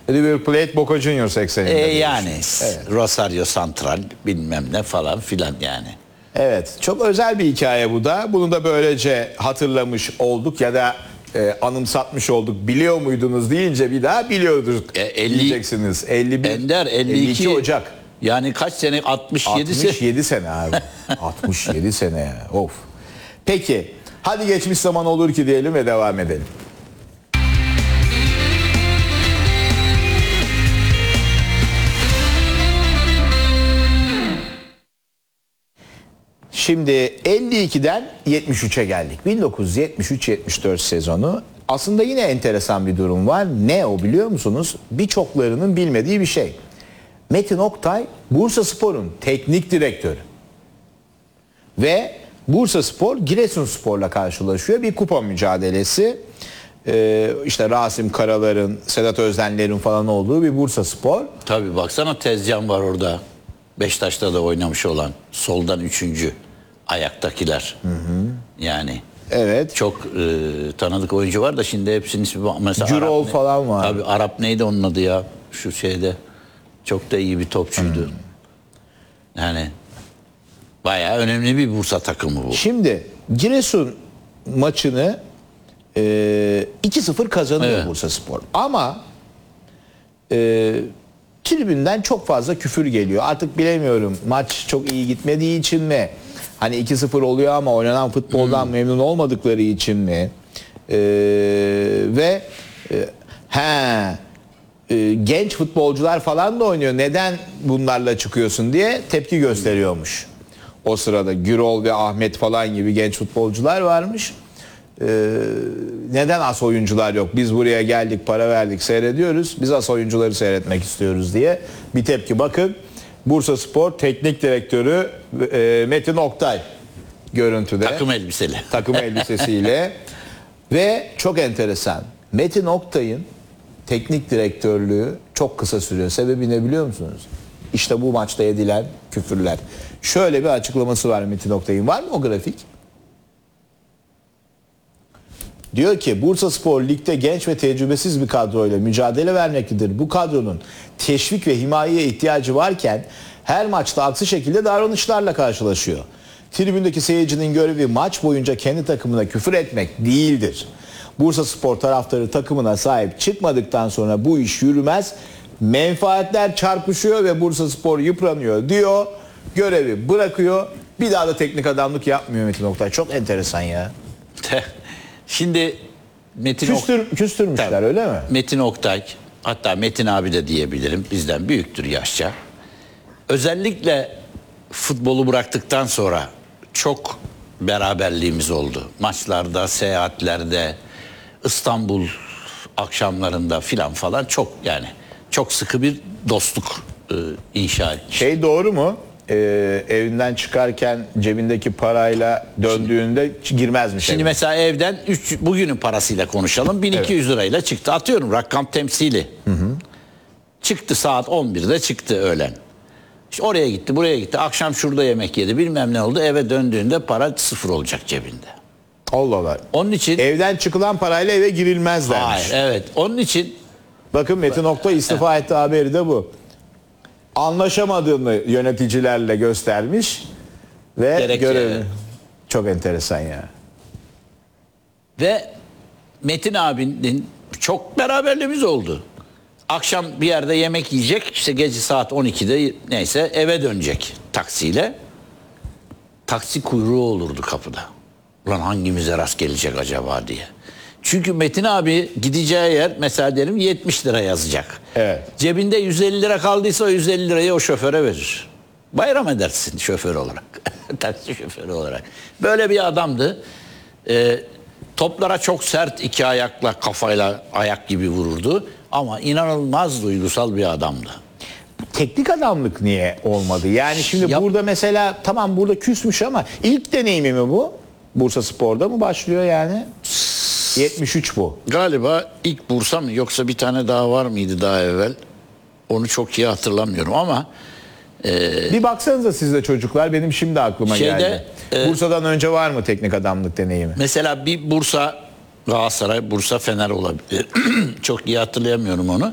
River Plate Boca Juniors ekseninde. Yani Evet. Rosario Central bilmem ne falan filan yani. Evet, çok özel bir hikaye bu da. Bunu da böylece hatırlamış olduk ya da anımsatmış olduk. Biliyor muydunuz deyince bir daha biliyorduk diyeceksiniz. 51, Ender 52 Ocak. Yani kaç sene? 67 sene. 67 sene abi. 67 sene ya. Of. Peki, hadi geçmiş zaman olur ki diyelim ve devam edelim. Şimdi 52'den 73'e geldik. 1973-74 sezonu. Aslında yine enteresan bir durum var. Ne o biliyor musunuz? Birçoklarının bilmediği bir şey. Metin Oktay Bursaspor'un teknik direktörü. Ve Bursaspor Giresunspor'la karşılaşıyor. Bir kupa mücadelesi. İşte Rasim Karalar'ın, Sedat Özdenler'in falan olduğu bir Bursaspor. Tabii baksana Tezcan var orada. Beşiktaş'ta da oynamış olan. Soldan 3. ayaktakiler. Yani. Evet. Çok tanıdık oyuncu var da şimdi hepsinin ismi mesela Cürol falan var. Tabii Arap neydi onun adı ya? Şu şeyde. Çok da iyi bir topçuydu. Yani bayağı önemli bir Bursa takımı bu. Şimdi Giresun maçını 2-0 kazanıyor Evet. Bursaspor. Ama tribünden çok fazla küfür geliyor. Artık bilemiyorum, maç çok iyi gitmediği için mi? Hani 2-0 oluyor ama oynanan futboldan memnun olmadıkları için mi? Ve genç futbolcular falan da oynuyor. Neden bunlarla çıkıyorsun diye tepki gösteriyormuş. O sırada Gürol ve Ahmet falan gibi genç futbolcular varmış. Neden as oyuncular yok? Biz buraya geldik, para verdik, seyrediyoruz. Biz as oyuncuları seyretmek istiyoruz diye bir tepki. Bakın, Bursaspor Teknik Direktörü Metin Oktay görüntüde. Takım elbiseli. Takım elbisesiyle. Ve çok enteresan. Metin Oktay'ın teknik direktörlüğü çok kısa sürüyor. Sebebi ne biliyor musunuz? İşte bu maçta edilen küfürler. Şöyle bir açıklaması var Metin Oktay'ın. Var mı o grafik? Diyor ki Bursaspor ligde genç ve tecrübesiz bir kadroyla mücadele vermektedir. Bu kadronun teşvik ve himayeye ihtiyacı varken her maçta aksi şekilde davranışlarla karşılaşıyor. Tribündeki seyircinin görevi maç boyunca kendi takımına küfür etmek değildir. Bursaspor taraftarı takımına sahip çıkmadıktan sonra bu iş yürümez. Menfaatler çarpışıyor ve Bursaspor yıpranıyor diyor. Görevi bırakıyor. Bir daha da teknik adamlık yapmıyor Metin Oktay. Çok enteresan ya. Şimdi Metin Küstürmüşler Tabii. öyle mi? Metin Oktay, hatta Metin abi de diyebilirim, bizden büyüktür yaşça. Özellikle futbolu bıraktıktan sonra çok beraberliğimiz oldu. Maçlarda, seyahatlerde, İstanbul akşamlarında filan falan çok, yani çok sıkı bir dostluk inşa etmiş. Şey doğru mu? Evinden çıkarken cebindeki parayla döndüğünde girmezmiş. Şimdi eve. mesela evden bugünün parasıyla konuşalım. 1200 lirayla çıktı. Atıyorum rakam temsili. Çıktı saat 11'de çıktı öğlen. İşte oraya gitti, buraya gitti. Akşam şurada yemek yedi. Bilmem ne oldu. Eve döndüğünde para 0 olacak cebinde. Allah Allah. Onun için Evden çıkılan parayla eve girilmez dermiş. hayır, evet. Onun için Bakın Metin Oktay istifa etti, haberi de bu. Anlaşamadığını yöneticilerle göstermiş ve Gerekçe, görevini. evet. Çok enteresan ya. ve Metin abinin çok beraberliğimiz oldu. Akşam bir yerde yemek yiyecek. İşte gece saat 12'de neyse eve dönecek taksiyle. Taksi kuyruğu olurdu kapıda. Ulan hangimize rast gelecek acaba diye. Çünkü Metin abi gideceği yer mesela diyelim 70 lira yazacak. Evet. Cebinde 150 lira kaldıysa o 150 lirayı o şoföre verir. Bayram edersin şoför olarak. Taksi şoförü olarak. Böyle bir adamdı. Toplara çok sert iki ayakla, kafayla ayak gibi vururdu. Ama inanılmaz duygusal bir adamdı. Teknik adamlık niye olmadı? Yani şimdi burada mesela tamam burada küsmüş ama ilk deneyimi mi bu? Bursaspor'da mı başlıyor yani? 73 bu. Galiba ilk Bursa mı yoksa bir tane daha var mıydı daha evvel? Onu çok iyi hatırlamıyorum ama Bir baksanıza siz de çocuklar, benim şimdi aklıma geldi. Bursa'dan önce var mı teknik adamlık deneyimi? mesela bir Bursa Galatasaray, Bursa Fener olabilir. Çok iyi hatırlayamıyorum onu.